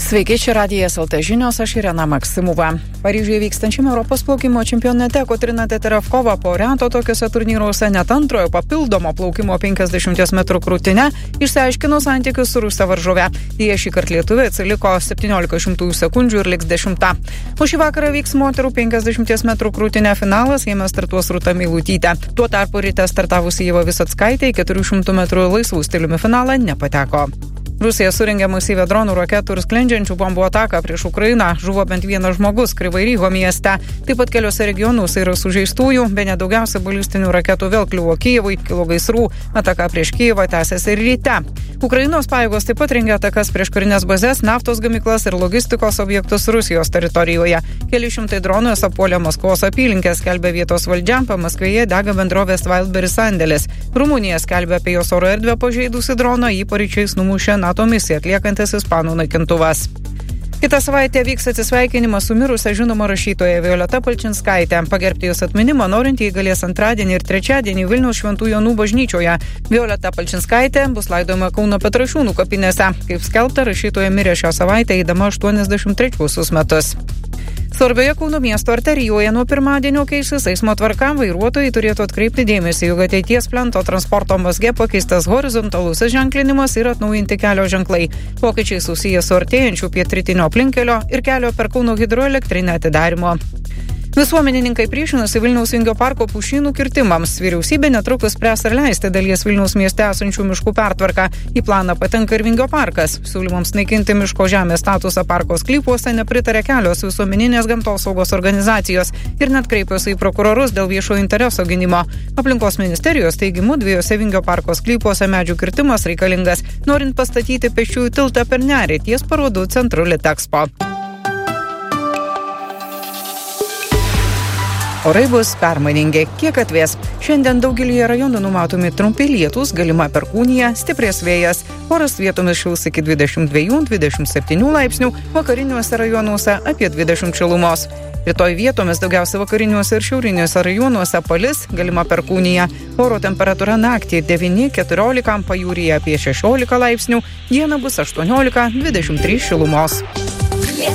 Sveiki, čia Radijas LT žinios, aš Irena Maksimova. Paryžiuje vykstančiame Europos plaukimo čempionate Kotryna Teterevkova po reto tokiuose turnyruose net antrojo papildomo plaukimo 50 metrų krūtine išsiaiškino santykius su rusė varžove. Jie šįkart lietuvė atsiliko 17 sekundžių ir liks 10. O šį vakarą vyks moterų 50 metrų krūtine finalas, jame startuos Rūta Meilutytė. Tuo tarpu ryte startavusi Ieva Visockaitė į 400 metrų laisvų stiliumi finalą nepateko. Rusija surengė masyvią dronų, raketų ir sklendžiančių bombų ataką prieš Ukrainą. Žuvo bent vienas žmogus Kryvyj mieste. Taip pat keliose regionuose yra sužeistųjų, bene daugiausia balistinių raketų vėl kliuvo Kijevui, kilo gaisrų. Ataka prieš Kijevą tęsiasi ir ryte. Ukrainos pajėgos taip pat rengė atakas prieš karinės bazes, naftos gamyklas ir logistikos objektus Rusijos teritorijoje. Keli šimtai dronų apuolė Maskvos apylinkės, skelbė vietos valdžia, Pamaskvėje dega bendrovės Wildberries sandėlis. Rumunija skelbė apie jos oro erdvę pažeidusi droną, jį paryčiais numušė NATO misiją atliekantis ispanų naikintuvas. Kitą savaitę vyks atsisveikinimas su mirusia žinoma rašytoja Violeta Palčinskaitė. Pagerbti jos atminimą norintieji galės antradienį ir trečiadienį Vilniaus Šventų Jonų bažnyčioje. Violeta Palčinskaitė bus laidojama Kauno Petrašiūnų kapinėse. Kaip skelbta, rašytoja mirė šią savaitę eidama 83 metus. Svarbioje Kauno miesto arterijoje nuo pirmadienio keisis eismo tvarka, vairuotojai turėtų atkreipti dėmesį, jog ateities plento transporto mazge pakeistas horizontalusis ženklinimas ir atnaujinti kelio ženklai. Pokyčiai susiję su artėjančiu pietrytinio aplinkkelio ir kelio per Kauno hidroelektrinę atidarymo. Visuomenininkai priešinasi Vilniaus Vingio parko pušynų kirtimams. Vyriausybė netrukus spręs ar leisti dalies Vilniaus mieste esančių miškų pertvarką. Į planą patenka ir Vingio parkas. Siūlymams naikinti miško žemės statusą parko sklypuose nepritarė kelios visuomeninės gamtosaugos organizacijos ir net kreipėsi į prokurorus dėl viešojo intereso gynimo. Aplinkos ministerijos teigimu dviejose Vingio parko sklypuose medžių kirtimas reikalingas, norint pastatyti pėsčiųjų tiltą per nerį ties parodų centru Litexpo. Orai bus permainingi, kiek atvės. Šiandien daugelyje rajonų numatomi trumpi lietūs, galima perkūnija, stiprės vėjas. Oras vietomis šils iki 22-27 laipsnių, vakariniuose rajonuose apie 20 šilumos. Rytoj vietomis daugiausia vakariniuose ir šiauriniuose rajonuose palis, galima perkūnija. Oro temperatūra naktį 9-14, pajūryje apie 16 laipsnių, dieną bus 18-23 šilumos.